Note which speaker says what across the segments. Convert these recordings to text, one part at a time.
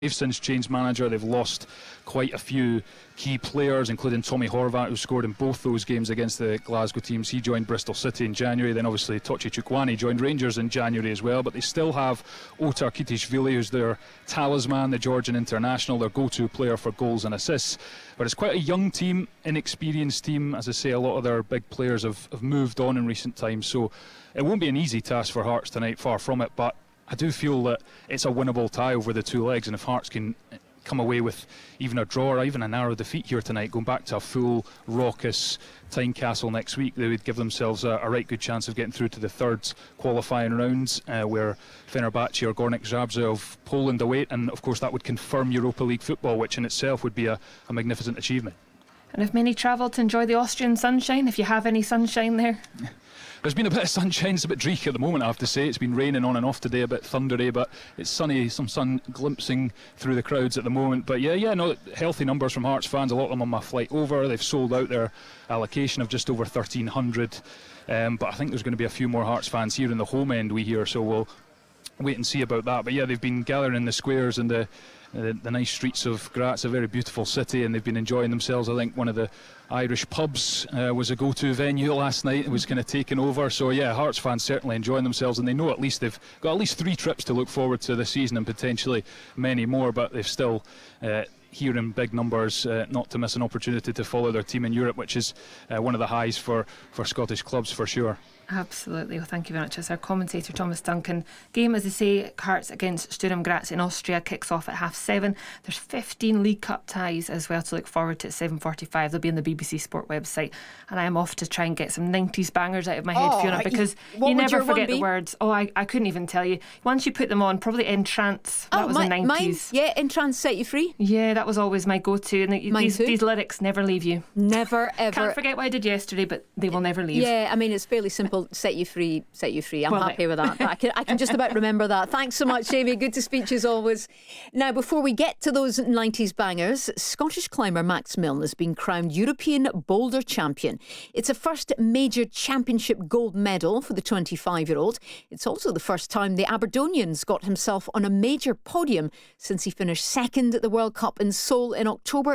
Speaker 1: They've since changed manager. They've lost quite a few key players, including Tommy Horvat, who scored in both those games against the Glasgow teams. He joined Bristol City in January. Then obviously Tochi Chukwueze joined Rangers in January as well. But they still have Otar Kitishvili, who's their talisman, the Georgian international, their go-to player for goals and assists. But it's quite a young team, inexperienced team. As I say, a lot of their big players have moved on in recent times. So it won't be an easy task for Hearts tonight, far from it. But I do feel that it's a winnable tie over the two legs, and if Hearts can come away with even a draw or even a narrow defeat here tonight, going back to a full, raucous Tynecastle next week, they would give themselves a right good chance of getting through to the third qualifying rounds, where Fenerbahce or Gornik Zabrze of Poland await, and of course that would confirm Europa League football, which in itself would be a magnificent achievement.
Speaker 2: And have many travelled to enjoy the Austrian sunshine, if you have any sunshine there?
Speaker 1: There's been a bit of sunshine. It's a bit dreary at the moment, I have to say. It's been raining on and off today, a bit thundery, but it's sunny, some sun glimpsing through the crowds at the moment. But no, healthy numbers from Hearts fans, a lot of them on my flight over. They've sold out their allocation of just over 1,300, but I think there's going to be a few more Hearts fans here in the home end, we hear, so we'll wait and see about that. But yeah, they've been gathering in the squares and the nice streets of Graz, a very beautiful city, and they've been enjoying themselves. I think one of the Irish pubs was a go-to venue last night. It was kind of taken over. So yeah, Hearts fans certainly enjoying themselves, and they know at least they've got at least 3 trips to look forward to this season, and potentially many more, but they've still here in big numbers, not to miss an opportunity to follow their team in Europe, which is one of the highs for Scottish clubs for sure.
Speaker 2: Absolutely. Well, thank you very much. That's our commentator, Thomas Duncan. Game, as they say, Hearts against Sturm Graz in Austria kicks off at 7:30. There's 15 League Cup ties as well to look forward to at 7:45. They'll be on the BBC Sport website. And I am off to try and get some 90s bangers out of my head, Fiona, because you never forget the words. I couldn't even tell you. Once you put them on, probably Entrance. That was the 90s.
Speaker 3: Mine, Entrance Set You Free.
Speaker 2: Yeah, that was always my go-to. And these lyrics never leave you.
Speaker 3: Never, ever.
Speaker 2: Can't forget what I did yesterday, but they will never leave.
Speaker 3: Yeah, I mean, it's fairly simple. Set you free, set you free. I'm happy with that. I can just about remember that. Thanks so much, Amy. Good to speak to you as always. Now, before we get to those 90s bangers, Scottish climber Max Milne has been crowned European Boulder Champion. It's a first major championship gold medal for the 25-year-old. It's also the first time the Aberdonian's got himself on a major podium since he finished second at the World Cup in Seoul in October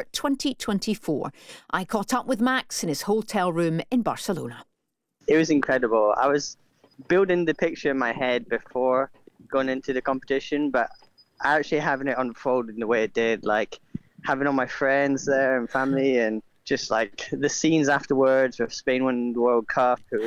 Speaker 3: 2024. I caught up with Max in his hotel room in Barcelona.
Speaker 4: It was incredible. I was building the picture in my head before going into the competition, but actually having it unfold in the way it did, like having all my friends there and family, and just like the scenes afterwards with Spain winning the World Cup, it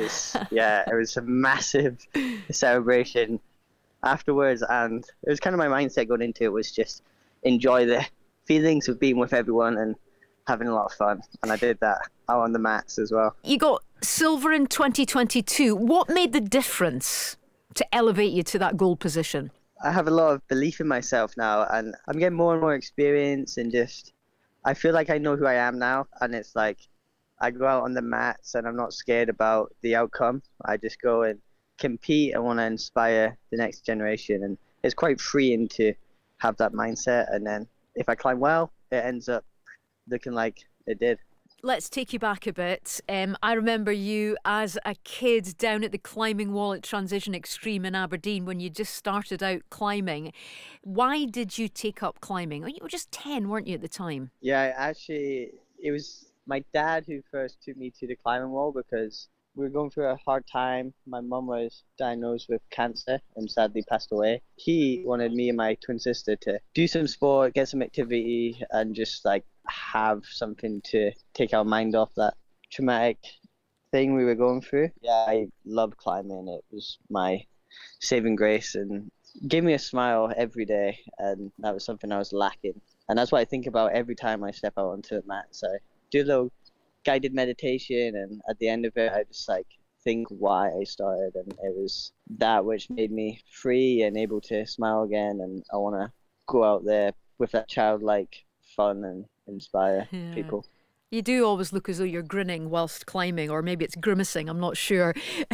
Speaker 4: was a massive celebration afterwards, and it was kind of my mindset going into it was just enjoy the feelings of being with everyone and having a lot of fun, and I did that out on the mats as well.
Speaker 3: You got silver in 2022. What made the difference to elevate you to that gold position?
Speaker 4: I have a lot of belief in myself now, and I'm getting more and more experience, and just I feel like I know who I am now, and it's like I go out on the mats and I'm not scared about the outcome. I just go and compete. I want to inspire the next generation, and it's quite freeing to have that mindset, and then if I climb well, it ends up looking like it did.
Speaker 3: Let's take you back a bit. I remember you as a kid down at the climbing wall at Transition Extreme in Aberdeen when you just started out climbing. Why did you take up climbing? You were just 10, weren't you, at the time?
Speaker 4: Yeah, actually, it was my dad who first took me to the climbing wall because we were going through a hard time. My mum was diagnosed with cancer and sadly passed away. He wanted me and my twin sister to do some sport, get some activity, and just like have something to take our mind off that traumatic thing we were going through. Yeah, I love climbing. It was my saving grace and gave me a smile every day, and that was something I was lacking. And that's what I think about every time I step out onto the mat. So I do a little guided meditation, and at the end of it I just like think why I started, and it was that which made me free and able to smile again, and I want to go out there with that childlike fun and inspire people.
Speaker 3: You do always look as though you're grinning whilst climbing, or maybe it's grimacing, I'm not sure.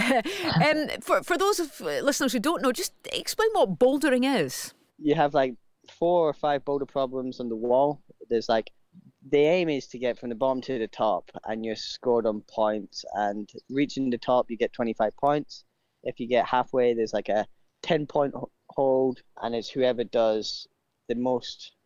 Speaker 3: For those of listeners who don't know, just explain what bouldering is.
Speaker 4: You have like 4 or 5 boulder problems on the wall. There's like, the aim is to get from the bottom to the top, and you're scored on points, and reaching the top you get 25 points. If you get halfway, there's like a 10-point hold, and it's whoever does the most